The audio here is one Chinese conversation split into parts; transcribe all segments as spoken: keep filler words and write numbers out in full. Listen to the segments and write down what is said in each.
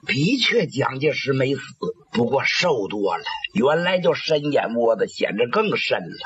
的确蒋介石没死，不过瘦多了，原来就深眼窝子，显得更深了。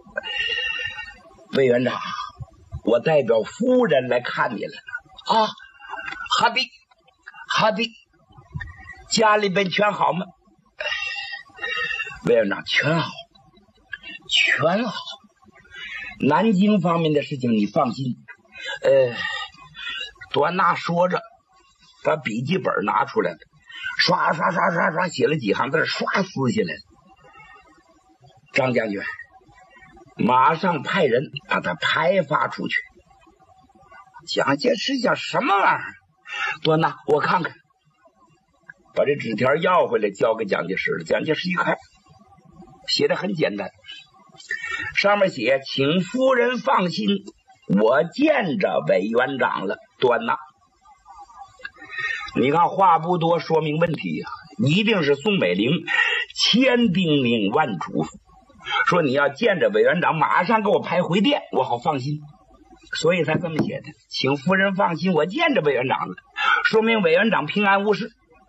魏元长，我代表夫人来看你来了。啊，好的，好的。家里边全好吗？魏元长，全好，全好。南京方面的事情你放心。呃，端纳说着，把笔记本拿出来了，刷刷刷刷刷写了几行字，刷撕下来了。张将军，马上派人把他排发出去。蒋介石想什么玩意儿？端纳，我看看。把这纸条要回来，交给蒋介石了。蒋介石一看，写的很简单，上面写：请夫人放心，我见着委员长了。端纳，你看话不多，说明问题呀、啊，一定是宋美龄千叮咛万嘱咐，说你要见着委员长，马上给我排回电，我好放心，所以才这么写的。请夫人放心，我见着委员长了，说明委员长平安无事。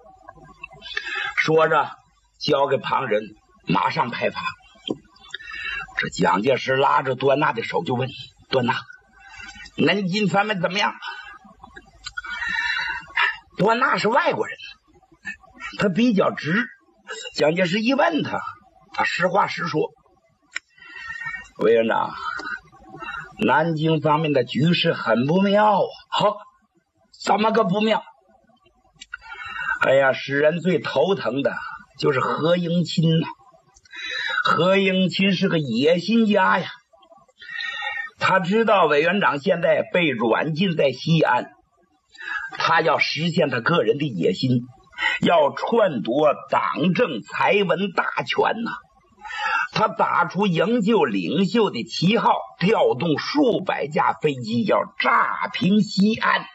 说着交给旁人，马上派发。这蒋介石拉着端纳的手就问：端纳，南京方面怎么样？端纳是外国人，他比较直。蒋介石一问他，他实话实说：委员长，南京方面的局势很不妙啊。好，怎么个不妙？哎呀，使人最头疼的就是何应钦呐、啊。何应钦是个野心家呀，他知道委员长现在被软禁在西安，他要实现他个人的野心，要篡夺党政财文大权呐、啊。他打出营救领袖的旗号，调动数百架飞机，要炸平西安。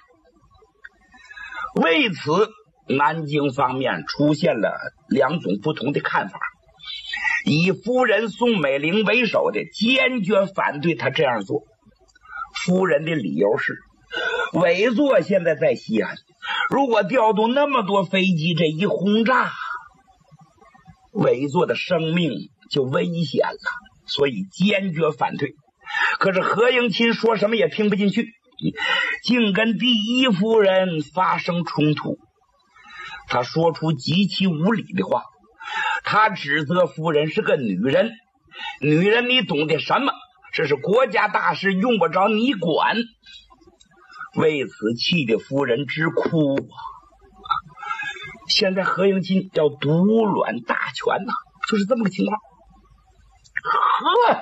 为此，南京方面出现了两种不同的看法，以夫人宋美龄为首的坚决反对他这样做。夫人的理由是，委座现在在西安，如果调动那么多飞机，这一轰炸，委座的生命就危险了，所以坚决反对。可是何应钦说什么也听不进去，竟跟第一夫人发生冲突。他说出极其无理的话，他指责夫人是个女人，女人你懂得什么？这是国家大事，用不着你管。为此气得夫人直哭啊！现在何应钦要独揽大权呐、啊，就是这么个情况。呵，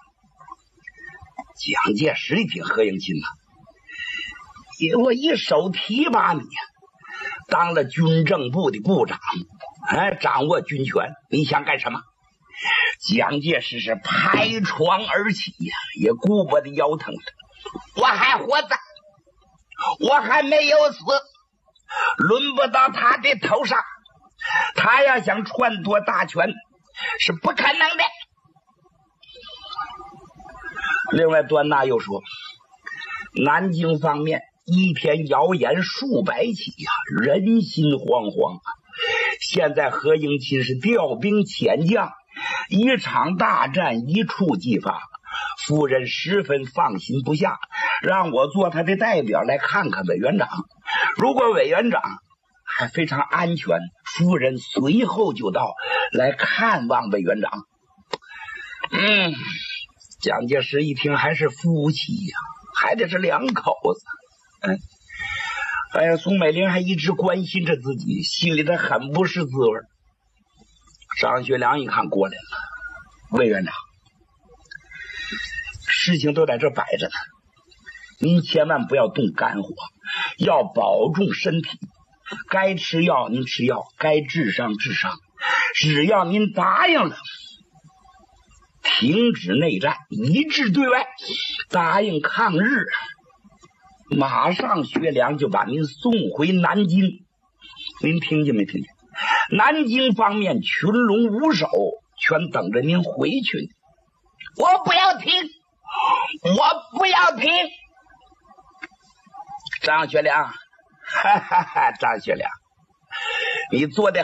蒋介石一听何应钦呐、啊，我一手提拔你呀，当了军政部的部长，哎，掌握军权，你想干什么？蒋介石是拍床而起呀、啊，也顾不得腰疼了。我还活着，我还没有死，轮不到他的头上。他要想篡夺大权，是不可能的。另外，端纳又说，南京方面一天谣言数百起呀、啊，人心惶惶啊！现在何应钦是调兵遣将，一场大战一触即发，夫人十分放心不下，让我做他的代表来看看委员长。如果委员长还非常安全，夫人随后就到来看望委员长。嗯，蒋介石一听还是夫妻呀、啊，还得是两口子。嗯，哎呀，宋美龄还一直关心着自己，心里头很不是滋味。张学良一看过来了，魏院长，事情都在这摆着呢，您千万不要动肝火，要保重身体。该吃药您吃药，该治伤治伤，只要您答应了，停止内战，一致对外，答应抗日，马上学良就把您送回南京。您听见没听见？南京方面群龙无首，全等着您回去。我不要听，我不要听。张学良，哈哈哈，张学良， 你做的